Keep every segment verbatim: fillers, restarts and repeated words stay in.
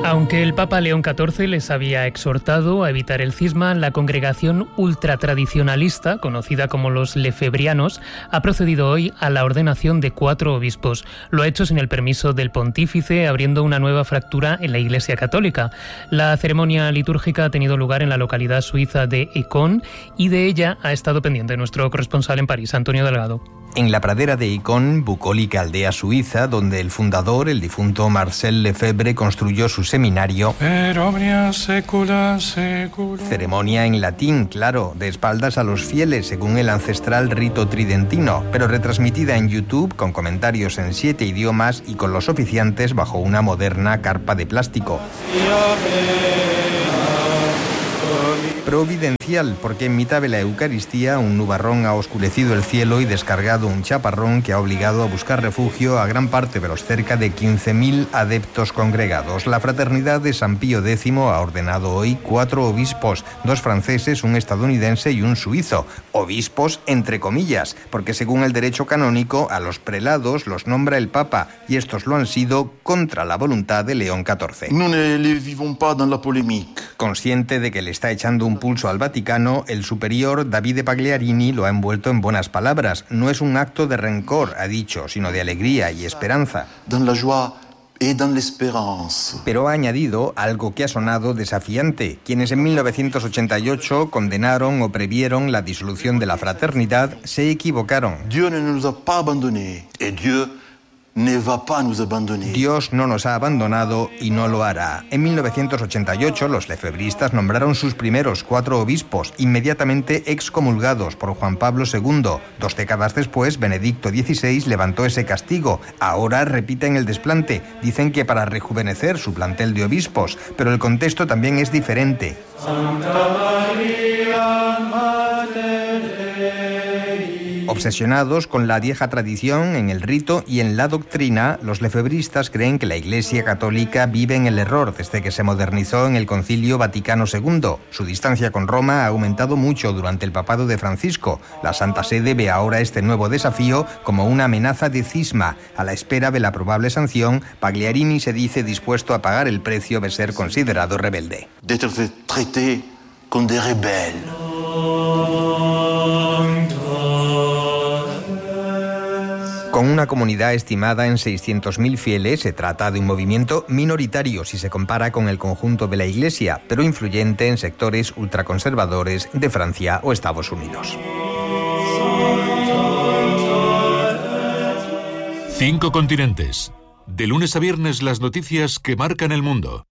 Aunque el Papa León catorce les había exhortado a evitar el cisma, la congregación ultratradicionalista, conocida como los lefebrianos, ha procedido hoy a la ordenación de cuatro obispos. Lo ha hecho sin el permiso del pontífice, abriendo una nueva fractura en la Iglesia católica. La ceremonia litúrgica ha tenido lugar en la localidad suiza de Écon y de ella ha estado pendiente nuestro corresponsal en París, Antonio Delgado. En la pradera de Écon, bucólica aldea suiza, donde el fundador, el difunto Marcel Lefebvre, construyó su seminario. Secula, secula. Ceremonia en latín, claro, de espaldas a los fieles, según el ancestral rito tridentino, pero retransmitida en YouTube con comentarios en siete idiomas y con los oficiantes bajo una moderna carpa de plástico. Providencial, porque en mitad de la Eucaristía un nubarrón ha oscurecido el cielo y descargado un chaparrón que ha obligado a buscar refugio a gran parte de los cerca de quince mil adeptos congregados. La Fraternidad de San Pío décimo ha ordenado hoy cuatro obispos, dos franceses, un estadounidense y un suizo. Obispos entre comillas, porque según el derecho canónico a los prelados los nombra el Papa y estos lo han sido contra la voluntad de León catorce. Nous ne les vivons pas dans la polémique. Consciente de que le está echando un pulso al Vaticano, el superior Davide Pagliarini lo ha envuelto en buenas palabras. No es un acto de rencor, ha dicho, sino de alegría y esperanza. Dans la joie et dans l'espérance. Pero ha añadido algo que ha sonado desafiante. Quienes en mil novecientos ochenta y ocho condenaron o previeron la disolución de la fraternidad se equivocaron. Dieu ne nous a pas abandonnés et Dieu ne va pas nous abandonner. Dios no nos ha abandonado y no lo hará. En mil novecientos ochenta y ocho los lefebristas nombraron sus primeros cuatro obispos, inmediatamente excomulgados por Juan Pablo segundo. Dos décadas después, Benedicto dieciséis levantó ese castigo. Ahora repiten el desplante. Dicen que para rejuvenecer su plantel de obispos, pero el contexto también es diferente. Santa María, Mater Obsesionados con la vieja tradición en el rito y en la doctrina, los lefebristas creen que la Iglesia católica vive en el error desde que se modernizó en el Concilio Vaticano segundo. Su distancia con Roma ha aumentado mucho durante el papado de Francisco. La Santa Sede ve ahora este nuevo desafío como una amenaza de cisma. A la espera de la probable sanción, Pagliarini se dice dispuesto a pagar el precio de ser considerado rebelde. D'être traité comme des rebelles. Con una comunidad estimada en seiscientos mil fieles, se trata de un movimiento minoritario si se compara con el conjunto de la Iglesia, pero influyente en sectores ultraconservadores de Francia o Estados Unidos. Cinco continentes. De lunes a viernes las noticias que marcan el mundo.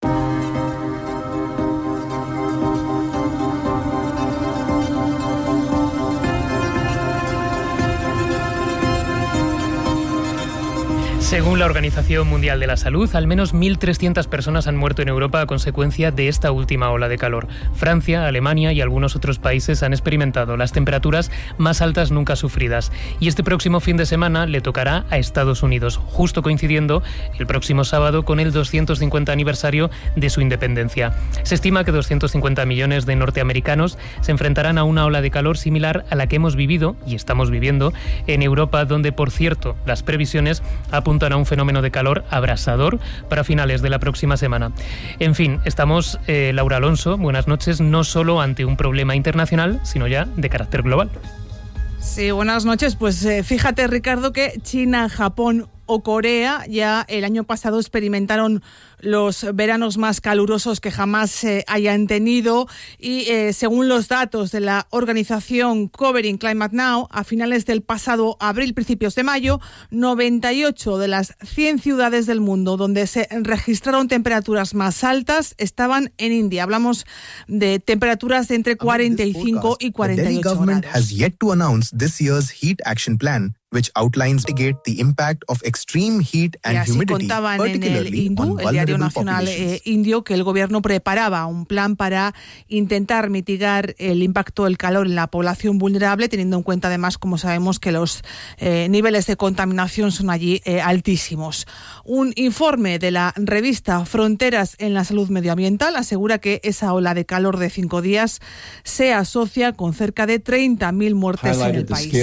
Según la Organización Mundial de la Salud, al menos mil trescientas personas han muerto en Europa a consecuencia de esta última ola de calor. Francia, Alemania y algunos otros países han experimentado las temperaturas más altas nunca sufridas. Y este próximo fin de semana le tocará a Estados Unidos, justo coincidiendo el próximo sábado con el doscientos cincuenta aniversario de su independencia. Se estima que doscientos cincuenta millones de norteamericanos se enfrentarán a una ola de calor similar a la que hemos vivido y estamos viviendo en Europa, donde, por cierto, las previsiones apuntan a un fenómeno de calor abrasador para finales de la próxima semana. En fin, estamos, eh, Laura Alonso, buenas noches, no solo ante un problema internacional, sino ya de carácter global. Sí, buenas noches. Pues eh, fíjate, Ricardo, que China, Japón o Corea ya el año pasado experimentaron los veranos más calurosos que jamás eh, hayan tenido y eh, según los datos de la organización Covering Climate Now, a finales del pasado abril, principios de mayo, noventa y ocho de las cien ciudades del mundo donde se registraron temperaturas más altas estaban en India. Hablamos de temperaturas de entre cuarenta y cinco y cuarenta y ocho grados. Which outlines mitigate the impact of extreme heat and y así humidity, contaban en el Hindu, el diario nacional eh, indio, que el gobierno preparaba un plan para intentar mitigar el impacto del calor en la población vulnerable, teniendo en cuenta además, como sabemos, que los eh, niveles de contaminación son allí eh, altísimos. Un informe de la revista Fronteras en la Salud Medioambiental asegura que esa ola de calor de cinco días se asocia con cerca de treinta mil muertes en el país.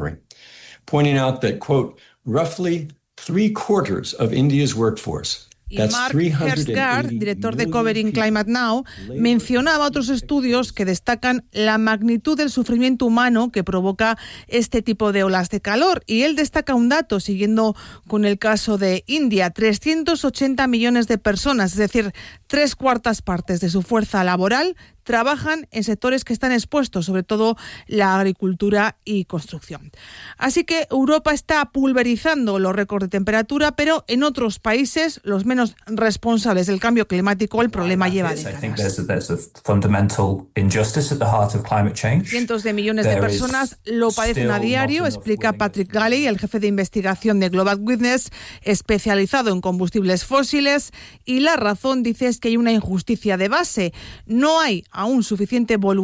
Pointing out that, quote, roughly three quarters of India's workforce Y Mark Hersgard, director de Covering Climate Now, mencionaba otros estudios que destacan la magnitud del sufrimiento humano que provoca este tipo de olas de calor. Y él destaca un dato, siguiendo con el caso de India: trescientos ochenta millones de personas, es decir, tres cuartas partes de su fuerza laboral, trabajan en sectores que están expuestos, sobre todo la agricultura y construcción. Así que Europa está pulverizando los récords de temperatura, pero en otros países, los menos responsables del cambio climático, el problema lleva décadas. Cientos de millones de personas lo padecen a diario, explica Patrick Galley, el jefe de investigación de Global Witness, especializado en combustibles fósiles, y la razón, dice, es que hay una injusticia de base. No hay aún suficiente voluntad